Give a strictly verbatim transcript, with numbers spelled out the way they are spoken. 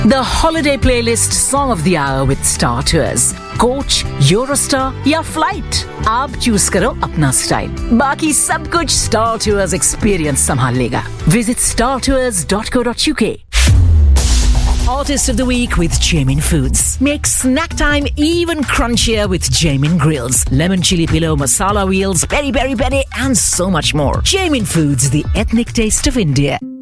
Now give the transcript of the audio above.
The holiday playlist song of the hour with Star Tours. Coach, Eurostar या flight, आप choose करो अपना style. बाकी सब कुछ स्टार टूर्स एक्सपीरियंस संभाल लेगा. Visit star tours dot co dot u k. Artist of the Week with Jamin Foods. Make snack time even crunchier with Jamin Grills. Lemon chili pillow, masala wheels, peri peri peri and so much more. Jamin Foods, the ethnic taste of India.